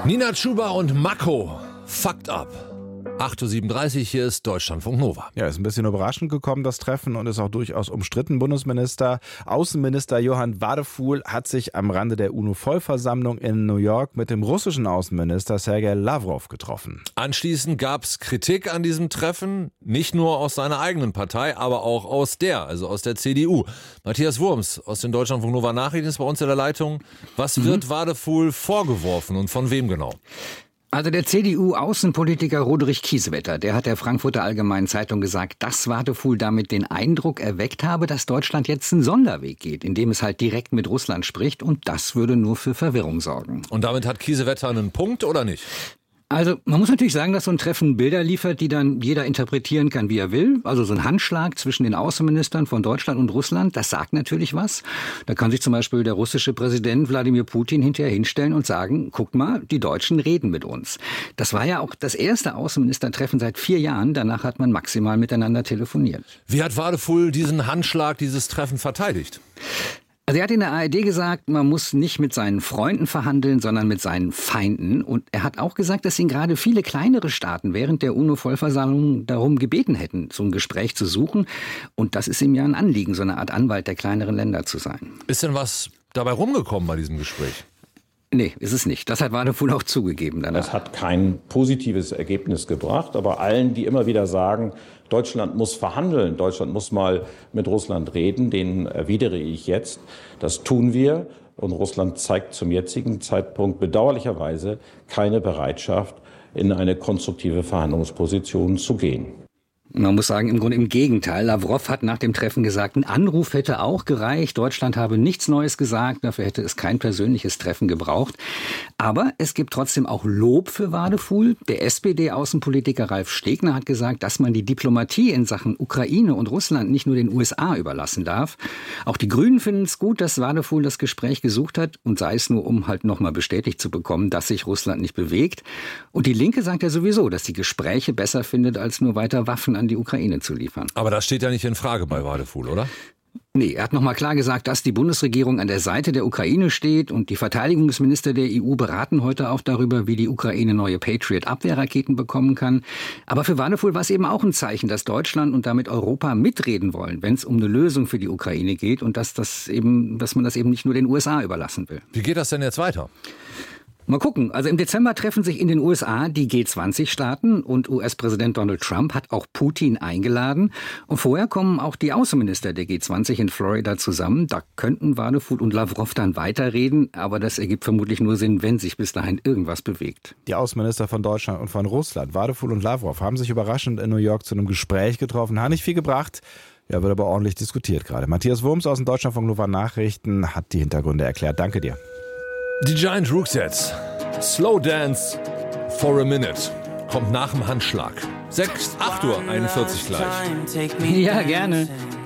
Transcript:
Nina Chuba und Mako, Fucked Up. 8.37 Uhr, hier ist Deutschlandfunk Nova. Ja, ist ein bisschen überraschend gekommen, das Treffen, und ist auch durchaus umstritten. Außenminister Johan Wadephul hat sich am Rande der UNO-Vollversammlung in New York mit dem russischen Außenminister Sergei Lavrov getroffen. Anschließend gab es Kritik an diesem Treffen, nicht nur aus seiner eigenen Partei, aber auch aus der CDU. Matthias Wurms aus den Deutschlandfunk Nova Nachrichten ist bei uns in der Leitung. Was wird Wadephul vorgeworfen und von wem genau? Also der CDU-Außenpolitiker Roderich Kiesewetter, der hat der Frankfurter Allgemeinen Zeitung gesagt, dass Wadephul damit den Eindruck erweckt habe, dass Deutschland jetzt einen Sonderweg geht, indem es halt direkt mit Russland spricht, und das würde nur für Verwirrung sorgen. Und damit hat Kiesewetter einen Punkt oder nicht? Also man muss natürlich sagen, dass so ein Treffen Bilder liefert, die dann jeder interpretieren kann, wie er will. Also so ein Handschlag zwischen den Außenministern von Deutschland und Russland, das sagt natürlich was. Da kann sich zum Beispiel der russische Präsident Wladimir Putin hinterher hinstellen und sagen, guck mal, die Deutschen reden mit uns. Das war ja auch das erste Außenministertreffen seit 4 Jahren. Danach hat man maximal miteinander telefoniert. Wie hat Wadephul diesen Handschlag, dieses Treffen verteidigt? Also er hat in der ARD gesagt, man muss nicht mit seinen Freunden verhandeln, sondern mit seinen Feinden. Und er hat auch gesagt, dass ihn gerade viele kleinere Staaten während der UNO-Vollversammlung darum gebeten hätten, so ein Gespräch zu suchen. Und das ist ihm ja ein Anliegen, so eine Art Anwalt der kleineren Länder zu sein. Ist denn was dabei rumgekommen bei diesem Gespräch? Nee, ist es nicht. Das hat Wadephul auch zugegeben danach. Es hat kein positives Ergebnis gebracht, aber allen, die immer wieder sagen, Deutschland muss verhandeln, Deutschland muss mal mit Russland reden, denen erwidere ich jetzt, das tun wir. Und Russland zeigt zum jetzigen Zeitpunkt bedauerlicherweise keine Bereitschaft, in eine konstruktive Verhandlungsposition zu gehen. Man muss sagen, im Grunde im Gegenteil. Lavrov hat nach dem Treffen gesagt, ein Anruf hätte auch gereicht. Deutschland habe nichts Neues gesagt. Dafür hätte es kein persönliches Treffen gebraucht. Aber es gibt trotzdem auch Lob für Wadephul. Der SPD-Außenpolitiker Ralf Stegner hat gesagt, dass man die Diplomatie in Sachen Ukraine und Russland nicht nur den USA überlassen darf. Auch die Grünen finden es gut, dass Wadephul das Gespräch gesucht hat, und sei es nur, um halt nochmal bestätigt zu bekommen, dass sich Russland nicht bewegt. Und die Linke sagt ja sowieso, dass sie Gespräche besser findet, als nur weiter Waffen an die Ukraine zu liefern. Aber das steht ja nicht in Frage bei Wadephul, oder? Nee, er hat nochmal klar gesagt, dass die Bundesregierung an der Seite der Ukraine steht, und die Verteidigungsminister der EU beraten heute auch darüber, wie die Ukraine neue Patriot-Abwehrraketen bekommen kann. Aber für Wadephul war es eben auch ein Zeichen, dass Deutschland und damit Europa mitreden wollen, wenn es um eine Lösung für die Ukraine geht, und dass man das eben nicht nur den USA überlassen will. Wie geht das denn jetzt weiter? Mal gucken. Also im Dezember treffen sich in den USA die G20-Staaten, und US-Präsident Donald Trump hat auch Putin eingeladen. Und vorher kommen auch die Außenminister der G20 in Florida zusammen. Da könnten Wadephul und Lavrov dann weiterreden, aber das ergibt vermutlich nur Sinn, wenn sich bis dahin irgendwas bewegt. Die Außenminister von Deutschland und von Russland, Wadephul und Lavrov, haben sich überraschend in New York zu einem Gespräch getroffen. Hat nicht viel gebracht. Ja, wird aber ordentlich diskutiert gerade. Matthias Wurms aus den Deutschlandfunk Nova Nachrichten hat die Hintergründe erklärt. Danke dir. Die Giant Rooksets. Slow Dance for a Minute. Kommt nach dem Handschlag. 8.41 Uhr gleich. Ja, gerne.